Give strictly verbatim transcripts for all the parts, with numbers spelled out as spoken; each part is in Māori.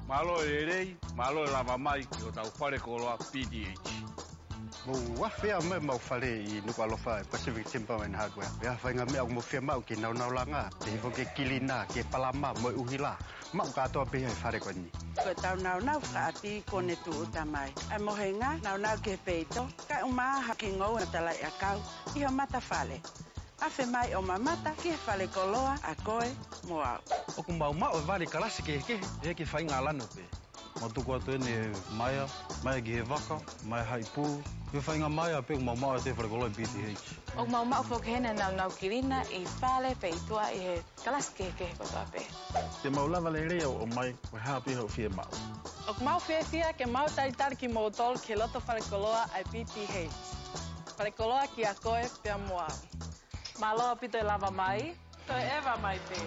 Malo e rei, malo e lava mai ki o tau whare koloa P D H. Mo whawhia me mau whare I nuku alofa Pacific Timberman Hardware. Ia whainga mea o mo whia mau ki nau nau langa. Te hifo ke kilina, ke palama, mo uhila. Mau katoa piha I whare koni. Ko tau nau nau whaati kone tu utamai. Ai mohenga, nau nau ke peito. Kai umaa haki ngou na talai akau. Iho mata whale. Afe mai o mamata ki he whale koloa a koe mo au. O ku mau mau e wale karasi ke ke e ke whainga lano pe. Mo tuku atu ene maia, maia ki he waka, maia hai pū. He whainga maia pe ku mau mau e te whare koloa P T H. O mau mau whokehena nau nau kirina I whale peitua I he karasi ke ke he kotoa pe. Te mau lava le reo o mai ko hapi ho fie mau. O ku mau fie fia ke mau taritari ki mo tol ke loto whale koloa ai P T H. Whale koloa ki a koe pia mo au. Malo pito e lava mai, to e ewa mai pe.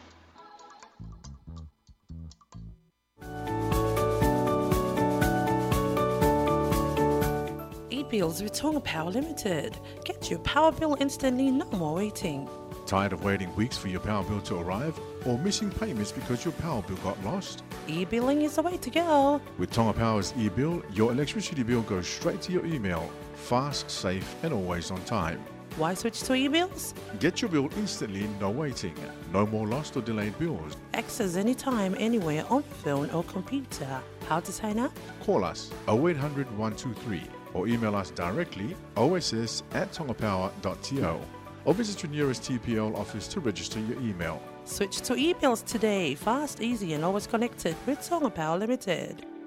E-bills with Tonga Power Limited. Get your power bill instantly, no more waiting. Tired of waiting weeks for your power bill to arrive or missing payments because your power bill got lost? E-billing is the way to go. With Tonga Power's e-bill, your electricity bill goes straight to your email, fast, safe and always on time. Why switch to e-bills? Get your bill instantly, no waiting. No more lost or delayed bills. Access anytime, anywhere on phone or computer. How to sign up? Call us oh eight hundred, one two three or email us directly O S S at tongapower dot to or visit your nearest T P L office to register your email. Switch to e-bills today. Fast, easy and always connected with Tonga Power Limited.